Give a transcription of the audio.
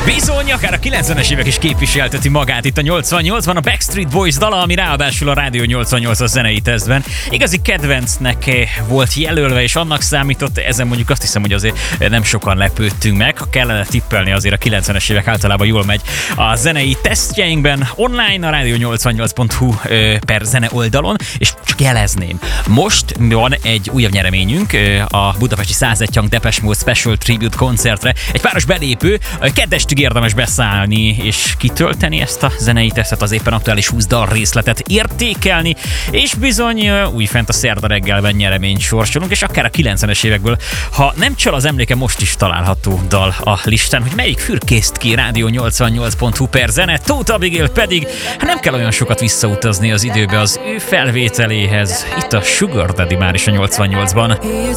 Bizony, akár a 90-es évek is képviselteti magát itt a 88-ban, a Backstreet Boys dala, ami ráadásul a Rádió 88-as zenei tesztben igazi kedvencnek volt jelölve, és annak számított, ezen mondjuk azt hiszem, hogy azért nem sokan lepődtünk meg. Ha kellene tippelni, azért a 90-es évek általában jól megy a zenei tesztjeinkben, online, a rádió88.hu per zene oldalon, és csak jelezném, most van egy újabb nyereményünk a budapesti 101 Hang Depeche Mode Special Tribute koncertre. Egy páros belépő, kedvestig érdemes beszállni és kitölteni ezt a zenei tesztet, az éppen aktuális 20 dal részletet értékelni, és bizony újfent a szerda reggelben nyereményt sorsolunk, és akár a 90-es évekből, ha nem csal az emléke, most is található dal a listán, hogy melyik fürkészt ki rádió88.hu per zene. Tóth Abigail pedig nem kell olyan sokat visszautazni az időbe az ő felvételéhez. Itt a Sugar Daddy már is a 88-ban.